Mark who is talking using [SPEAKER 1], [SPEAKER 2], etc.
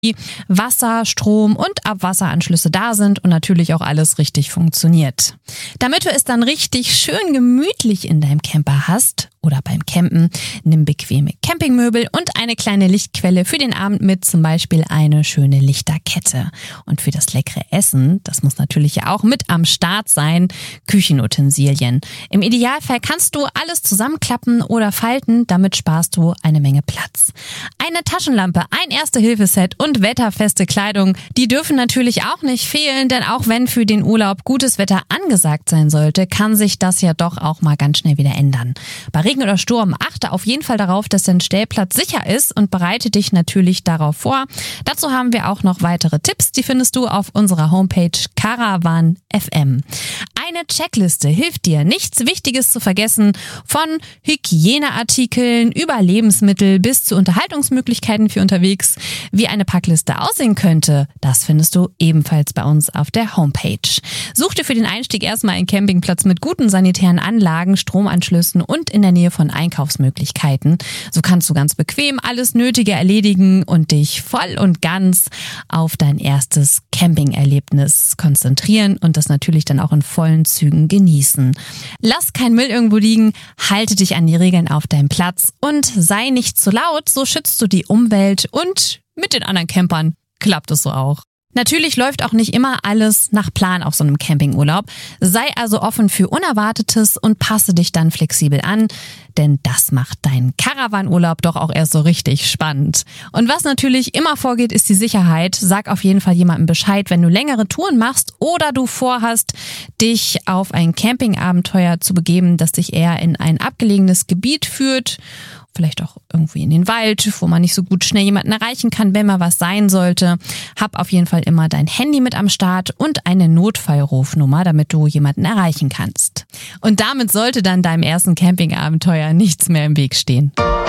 [SPEAKER 1] Wasser, Strom und Abwasseranschlüsse da sind und natürlich auch alles richtig funktioniert. Damit du es dann richtig schön gemütlich in deinem Camper hast oder beim Campen, nimm bequeme Campingmöbel und eine kleine Lichtquelle für den Abend mit, zum Beispiel eine schöne Lichterkette. Und für das leckere Essen, das muss natürlich ja auch mit am Start sein, Küchenutensilien. Im Idealfall kannst du alles zusammenklappen oder falten, damit sparst du eine Menge Platz. Eine Taschenlampe, ein Erste-Hilfe-Set und wetterfeste Kleidung, die dürfen natürlich auch nicht fehlen, denn auch wenn für den Urlaub gutes Wetter angesagt sein sollte, kann sich das ja doch auch mal ganz schnell wieder ändern. Bei Regen oder Sturm achte auf jeden Fall darauf, dass dein Stellplatz sicher ist und bereite dich natürlich darauf vor. Dazu haben wir auch noch weitere Tipps, die findest du auf unserer Homepage Caravan FM. Eine Checkliste hilft dir, nichts Wichtiges zu vergessen, von Hygieneartikeln über Lebensmittel bis zu Unterhaltungsmöglichkeiten für unterwegs. Wie eine Packliste aussehen könnte, das findest du ebenfalls bei uns auf der Homepage. Such dir für den Einstieg erstmal einen Campingplatz mit guten sanitären Anlagen, Stromanschlüssen und in der Nähe von Einkaufsmöglichkeiten. So kannst du ganz bequem alles Nötige erledigen und dich voll und ganz auf dein erstes Campingerlebnis konzentrieren und das natürlich dann auch in vollen Zügen genießen. Lass kein Müll irgendwo liegen, halte dich an die Regeln auf deinem Platz und sei nicht zu laut, so schützt du die Umwelt und mit den anderen Campern klappt es so auch. Natürlich läuft auch nicht immer alles nach Plan auf so einem Campingurlaub. Sei also offen für Unerwartetes und passe dich dann flexibel an, denn das macht deinen Caravanurlaub doch auch erst so richtig spannend. Und was natürlich immer vorgeht, ist die Sicherheit. Sag auf jeden Fall jemandem Bescheid, wenn du längere Touren machst oder du vorhast, dich auf ein Campingabenteuer zu begeben, das dich eher in ein abgelegenes Gebiet führt. Vielleicht auch irgendwie in den Wald, wo man nicht so gut schnell jemanden erreichen kann, wenn mal was sein sollte. Hab auf jeden Fall immer dein Handy mit am Start und eine Notfallrufnummer, damit du jemanden erreichen kannst. Und damit sollte dann deinem ersten Campingabenteuer nichts mehr im Weg stehen.